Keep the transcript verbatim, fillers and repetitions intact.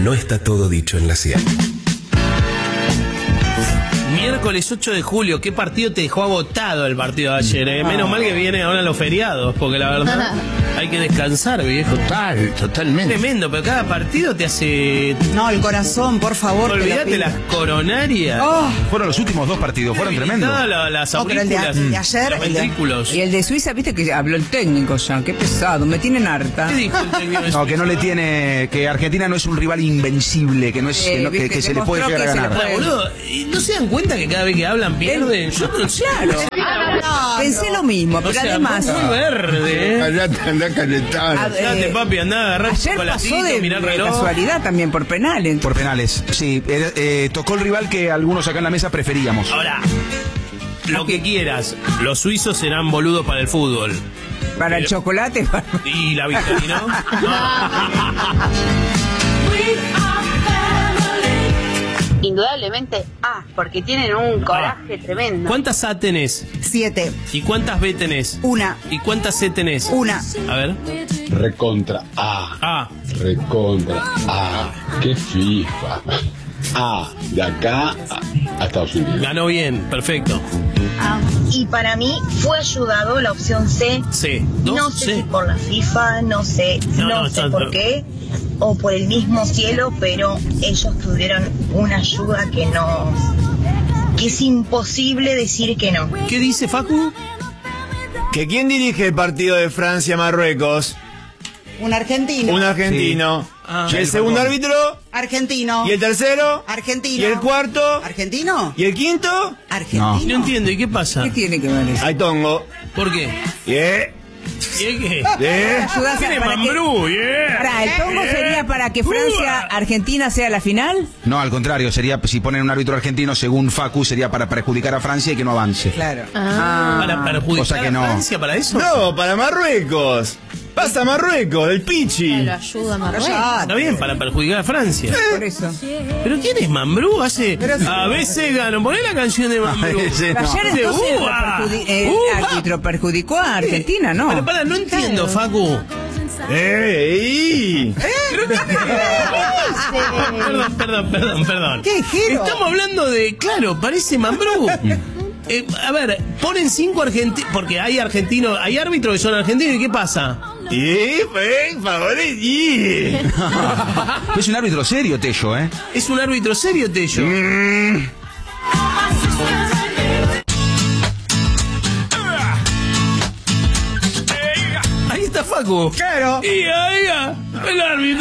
no está todo dicho en la sien. Miércoles ocho de julio, ¿qué partido te dejó agotado el partido de ayer? Eh? Menos mal que vienen ahora los feriados, porque la verdad hay que descansar, viejo. Total, totalmente. Tremendo, pero cada partido te hace... No, el corazón, por favor. Olvídate las coronarias. Oh. Fueron los últimos dos partidos, fueron tremendos. La, las No, pero el de, aurículas, de ayer, los el de- ventrículos. Y el de Suiza, viste que habló el técnico ya, qué pesado, me tienen harta. ¿Qué dijo el técnico de No, que no le Suiza? tiene, que Argentina no es un rival invencible, que no es, Eh, que, no- que- viste, que se le puede demostró llegar a que se le ganar. Ah, boludo, ¿y no se dan cuenta que cada vez que hablan pierden? Yo no sé. Claro, pensé lo mismo, O porque sea, además... muy verde, ¿eh? Allá te andá calentando. A ver, Date, papi, andá a agarrar ayer chocolatito, pasó de, mirá el de reloj. casualidad también por penales. Por penales, sí. eh, eh, tocó el rival que algunos acá en la mesa preferíamos. Ahora, lo que quieras, los suizos serán boludos para el fútbol. Para el chocolate, para... ¿Y la victoria, no? Indudablemente A, porque tienen un coraje tremendo. ¿Cuántas A tenés? Siete. ¿Y cuántas B tenés? Una. ¿Y cuántas C tenés? Una. A ver. Recontra A. A. Recontra A. Qué FIFA. A. De acá a, a Estados Unidos. Ganó bien, perfecto. Y para mí fue ayudado la opción C. C. ¿Dos? No sé C. si por la FIFA, no sé, No, no, no, sé no, por no. qué, o por el mismo cielo, pero ellos tuvieron una ayuda que no, que es imposible decir que no. ¿Qué dice Facu? ¿Que quién dirige el partido de Francia-Marruecos? Un argentino. Un argentino. Sí. Ah. ¿Y el segundo árbitro? Argentino. ¿Y el tercero? Argentino. ¿Y el cuarto? ¿Argentino? ¿Y el quinto? Argentino. No entiendo, ¿y qué pasa? ¿Qué tiene que ver eso? Ahí tongo. ¿Por qué? Yeah. ¿Y es qué? Yeah. Ayudás ¿Quién es para que- Mambrú? Yeah. Pará, ¿el tongo sería para que Francia-Argentina sea la final? No, al contrario, sería si ponen un árbitro argentino, según Facu, sería para perjudicar a Francia y que no avance. Claro. ¿Para perjudicar Cosa que a no. Francia para eso? No, para Marruecos. Pasa Marruecos, el Pichi. Lo ayuda a Marruecos. Está bien, para perjudicar a Francia. Por eso. ¿Pero quién es Mambrú? Hace... Pero sí. A veces ganó. Poné la canción de Mambrú. Ese no. Ayer entonces Uh, ah, perjudi- el uh, ah. árbitro perjudicó a Argentina, ¿no? Pero para, no entiendo, Facu. ¡Ey! Perdón, perdón, perdón, perdón. ¿Qué giro? Estamos hablando de... Claro, parece Mambrú. Eh, a ver, ponen cinco argentinos... Porque hay argentinos... Hay árbitros que son argentinos. ¿Y qué pasa? Y, por favor, y. Es un árbitro serio, Tello, ¿eh? Es un árbitro serio, Tello. Ahí está Facu. Claro. Y ahí, el árbitro.